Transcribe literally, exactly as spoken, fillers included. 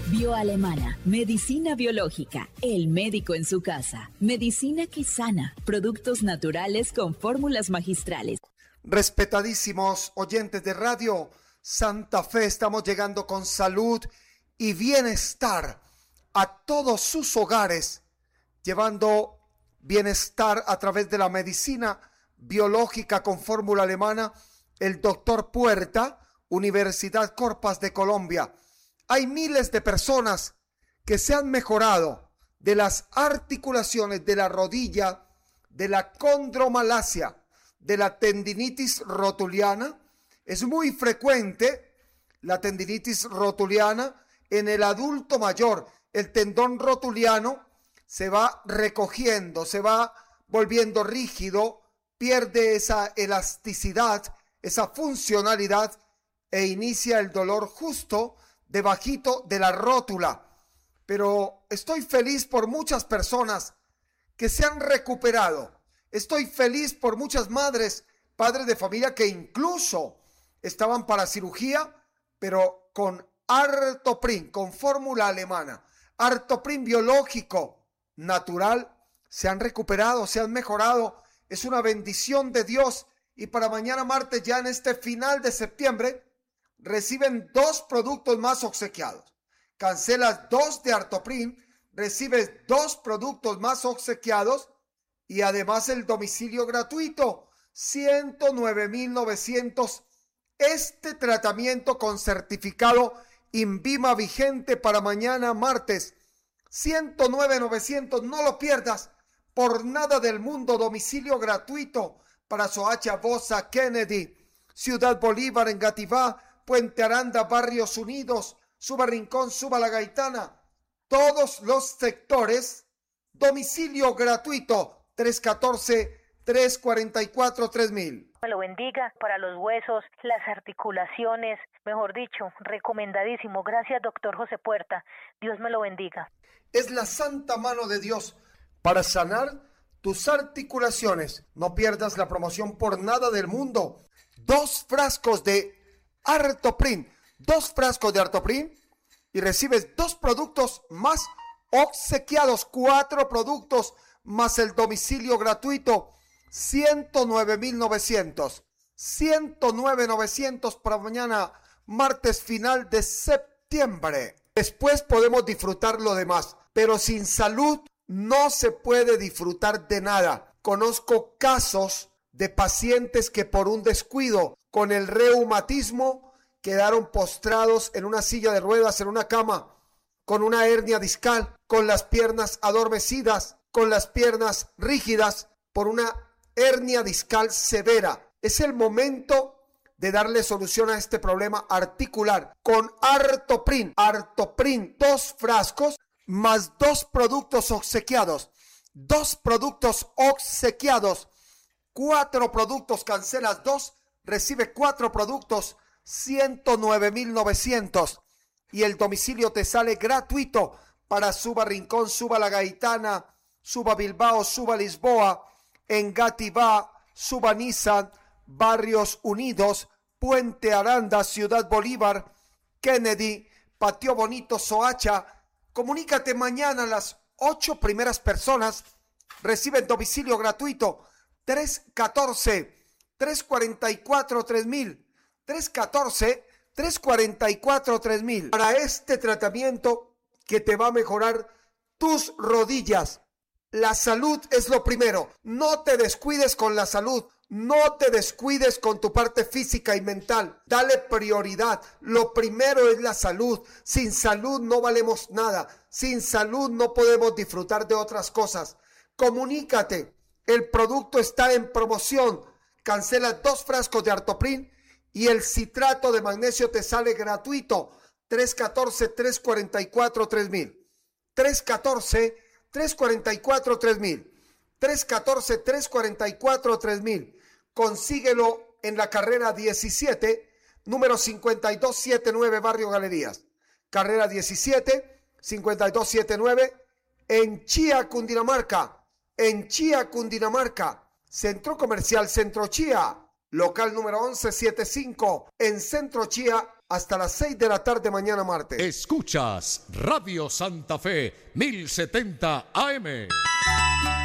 Bioalemana, medicina biológica, el médico en su casa, medicina que sana, productos naturales con fórmulas magistrales. Respetadísimos oyentes de Radio Santa Fe, estamos llegando con salud y bienestar a todos sus hogares, llevando bienestar a través de la medicina biológica con fórmula alemana. El doctor Puerta, Universidad Corpas de Colombia. Hay miles de personas que se han mejorado de las articulaciones de la rodilla, de la condromalacia, de la tendinitis rotuliana. Es muy frecuente la tendinitis rotuliana en el adulto mayor. El tendón rotuliano se va recogiendo, se va volviendo rígido, pierde esa elasticidad, esa funcionalidad e inicia el dolor justo debajito de la rótula. Pero estoy feliz por muchas personas que se han recuperado. Estoy feliz por muchas madres, padres de familia que incluso estaban para cirugía, pero con Artoprin, con fórmula alemana, Artoprin biológico, natural, se han recuperado, se han mejorado. Es una bendición de Dios. Y para mañana martes, ya en este final de septiembre, reciben dos productos más obsequiados. Cancelas dos de Artoprin, recibes dos productos más obsequiados y además el domicilio gratuito, ciento nueve mil novecientos. Este tratamiento con certificado INVIMA vigente para mañana martes, ciento nueve mil novecientos, no lo pierdas por nada del mundo. Domicilio gratuito para Soacha, Bosa, Kennedy, Ciudad Bolívar, Engativá, Puente Aranda, Barrios Unidos, Suba Rincón, Suba La Gaitana, todos los sectores. Domicilio gratuito, tres uno cuatro, tres cuatro cuatro, tres mil. Me lo bendiga para los huesos, las articulaciones, mejor dicho, recomendadísimo. Gracias, doctor José Puerta. Dios me lo bendiga. Es la santa mano de Dios para sanar tus articulaciones. No pierdas la promoción por nada del mundo. Dos frascos de Artoprin, dos frascos de Artoprin y recibes dos productos más obsequiados, cuatro productos más el domicilio gratuito, ciento nueve mil novecientos, ciento nueve mil novecientos para mañana martes final de septiembre. Después podemos disfrutar lo demás, pero sin salud no se puede disfrutar de nada. Conozco casos de pacientes que por un descuido con el reumatismo quedaron postrados en una silla de ruedas, en una cama, con una hernia discal, con las piernas adormecidas, con las piernas rígidas, por una hernia discal severa. Es el momento de darle solución a este problema articular con Artoprin. Artoprin, dos frascos más dos productos obsequiados. Dos productos obsequiados. Cuatro productos, cancelas dos, recibe cuatro productos, ciento nueve mil novecientos. Y el domicilio te sale gratuito para Suba Rincón, Suba La Gaitana, Suba Bilbao, Suba Lisboa, Engativá, Suba Niza, Barrios Unidos, Puente Aranda, Ciudad Bolívar, Kennedy, Patio Bonito, Soacha. Comunícate mañana. A las ocho primeras personas reciben domicilio gratuito. tres uno cuatro, tres cuatro cuatro, tres mil. tres uno cuatro, tres cuatro cuatro, tres mil. Para este tratamiento que te va a mejorar tus rodillas. La salud es lo primero. No te descuides con la salud. No te descuides con tu parte física y mental. Dale prioridad. Lo primero es la salud. Sin salud no valemos nada. Sin salud no podemos disfrutar de otras cosas. Comunícate. El producto está en promoción. Cancela dos frascos de Artoprin y el citrato de magnesio te sale gratuito. tres uno cuatro, tres cuatro cuatro, tres mil. tres uno cuatro, tres cuatro cuatro, tres mil. tres uno cuatro, tres cuatro cuatro, tres mil. Consíguelo en la carrera diecisiete, número cincuenta y dos setenta y nueve, Barrio Galerías. Carrera diecisiete, cincuenta y dos setenta y nueve, en Chía, Cundinamarca. En Chía, Cundinamarca. Centro Comercial Centro Chía. local número once setenta y cinco, en Centro Chía, hasta las seis de la tarde mañana martes. Escuchas Radio Santa Fe, mil setenta A M.